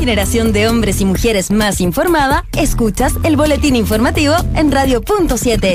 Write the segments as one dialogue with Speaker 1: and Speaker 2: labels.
Speaker 1: generación de hombres y mujeres más informada, escuchas el boletín informativo en Radio Punto 7.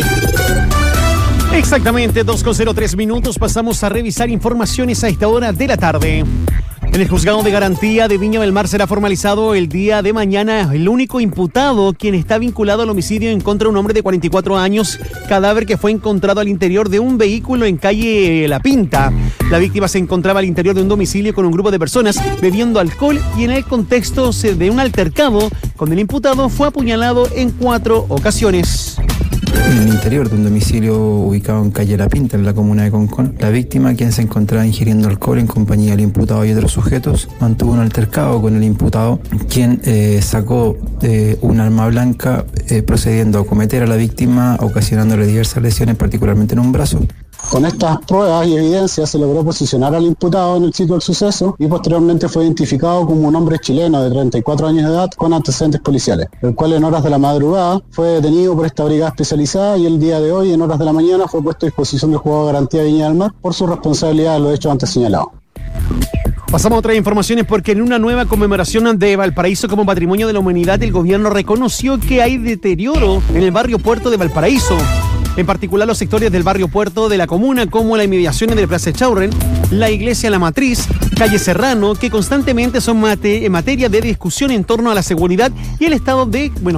Speaker 2: Exactamente, 2:03 minutos. Pasamos a revisar informaciones a esta hora de la tarde. En el juzgado de garantía de Viña del Mar será formalizado el día de mañana el único imputado quien está vinculado al homicidio en contra de un hombre de 44 años, cadáver que fue encontrado al interior de un vehículo en calle La Pinta. La víctima se encontraba al interior de un domicilio con un grupo de personas bebiendo alcohol y en el contexto de un altercado con el imputado fue apuñalado en 4 ocasiones.
Speaker 3: En el interior de un domicilio ubicado en calle La Pinta, en la comuna de Concón, la víctima, quien se encontraba ingiriendo alcohol en compañía del imputado y otros sujetos, mantuvo un altercado con el imputado, quien sacó un arma blanca procediendo a acometer a la víctima, ocasionándole diversas lesiones, particularmente en un brazo.
Speaker 4: Con estas pruebas y evidencias se logró posicionar al imputado en el sitio del suceso y posteriormente fue identificado como un hombre chileno de 34 años de edad con antecedentes policiales, el cual en horas de la madrugada fue detenido por esta brigada especializada y el día de hoy, en horas de la mañana, fue puesto a disposición del juzgado de garantía de Viña del Mar por su responsabilidad de los hechos antes señalados.
Speaker 2: Pasamos a otras informaciones porque en una nueva conmemoración de Valparaíso como Patrimonio de la Humanidad, el gobierno reconoció que hay deterioro en el barrio Puerto de Valparaíso. En particular los sectores del barrio Puerto de la comuna, como las inmediaciones de Plaza Echaurren, la Iglesia La Matriz, calle Serrano, que constantemente son materia de discusión en torno a la seguridad y el estado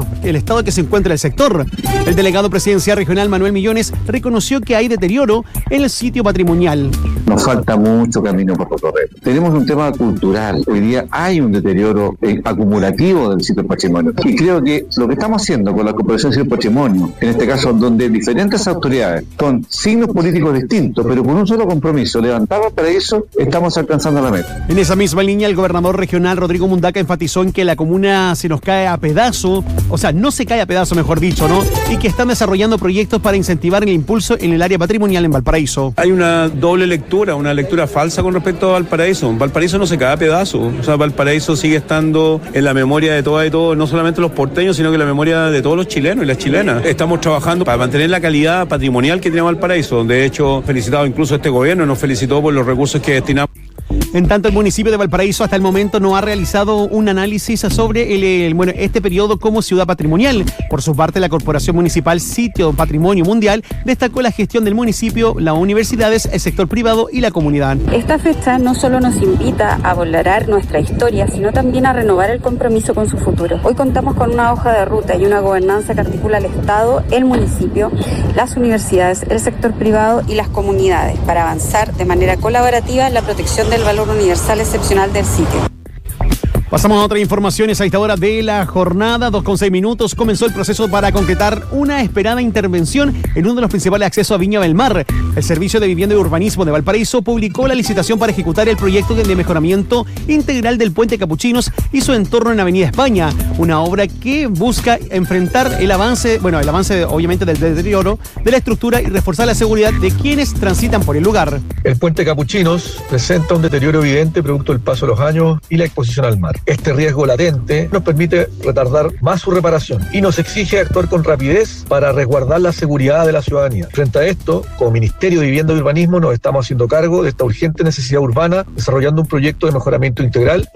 Speaker 2: que se encuentra el sector. El delegado presidencial regional Manuel Millones reconoció que hay deterioro en el sitio patrimonial.
Speaker 5: Nos falta mucho camino por recorrer. Tenemos un tema cultural. Hoy día hay un deterioro acumulativo del sitio patrimonio. Y creo que lo que estamos haciendo con la Corporación de Sitio Patrimonio, en este caso donde diferentes autoridades con signos políticos distintos, pero con un solo compromiso, levantados para eso, estamos alcanzando la meta.
Speaker 2: En esa misma línea, el gobernador regional Rodrigo Mundaca enfatizó en que la comuna se nos cae a pedazo, o sea, no se cae a pedazo, mejor dicho, ¿no? Y que están desarrollando proyectos para incentivar el impulso en el área patrimonial en Valparaíso.
Speaker 6: Hay una doble lectura, una lectura falsa con respecto a Valparaíso. Valparaíso no se cae a pedazo, o sea, Valparaíso sigue estando en la memoria de todas y todos, no solamente los porteños, sino que en la memoria de todos los chilenos y las chilenas. Estamos trabajando para mantener la calidad patrimonial que tiene Valparaíso. De hecho, felicitado incluso a este gobierno, nos felicitó por los recursos que destinamos.
Speaker 2: En tanto, el municipio de Valparaíso hasta el momento no ha realizado un análisis sobre este periodo como ciudad patrimonial. Por su parte, la Corporación Municipal Sitio Patrimonio Mundial destacó la gestión del municipio, las universidades, el sector privado y la comunidad.
Speaker 7: Esta fecha no solo nos invita a valorar nuestra historia, sino también a renovar el compromiso con su futuro. Hoy contamos con una hoja de ruta y una gobernanza que articula al Estado, el municipio, las universidades, el sector privado y las comunidades para avanzar de manera colaborativa en la protección del valor universal excepcional del sitio.
Speaker 2: Pasamos a otras informaciones a esta hora de la jornada, 2:06 minutos. Comenzó el proceso para concretar una esperada intervención en uno de los principales accesos a Viña del Mar. El Servicio de Vivienda y Urbanismo de Valparaíso publicó la licitación para ejecutar el proyecto de mejoramiento integral del Puente Capuchinos y su entorno en Avenida España, una obra que busca enfrentar el avance obviamente del deterioro de la estructura y reforzar la seguridad de quienes transitan por el lugar.
Speaker 8: El Puente Capuchinos presenta un deterioro evidente producto del paso de los años y la exposición al mar. Este riesgo latente nos permite retardar más su reparación y nos exige actuar con rapidez para resguardar la seguridad de la ciudadanía. Frente a esto, como Ministerio de Vivienda y Urbanismo nos estamos haciendo cargo de esta urgente necesidad urbana, desarrollando un proyecto de mejoramiento integral.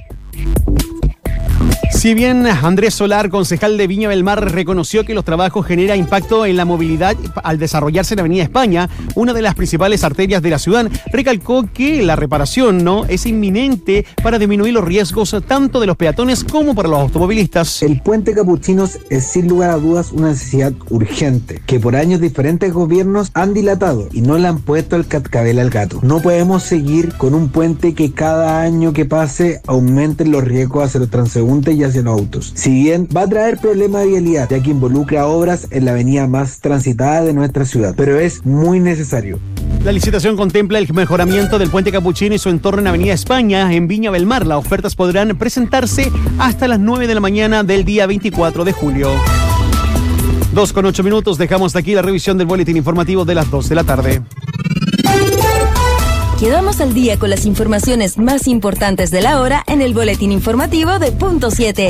Speaker 2: Si bien Andrés Solar, concejal de Viña del Mar, reconoció que los trabajos generan impacto en la movilidad al desarrollarse en Avenida España, una de las principales arterias de la ciudad, recalcó que la reparación es inminente para disminuir los riesgos tanto de los peatones como para los automovilistas.
Speaker 9: El Puente Capuchinos es sin lugar a dudas una necesidad urgente, que por años diferentes gobiernos han dilatado y no le han puesto el cascabel al gato. No podemos seguir con un puente que cada año que pase aumenten los riesgos hacia los transeúntes y hacia los autos. Si bien va a traer problemas de vialidad, ya que involucra obras en la avenida más transitada de nuestra ciudad, pero es muy necesario.
Speaker 2: La licitación contempla el mejoramiento del Puente Capuchino y su entorno en Avenida España, en Viña del Mar. Las ofertas podrán presentarse hasta las 9 de la mañana del día 24 de julio. 2:08 minutos, dejamos aquí la revisión del boletín informativo de las 2 de la tarde.
Speaker 1: Quedamos al día con las informaciones más importantes de la hora en el boletín informativo de Punto 7.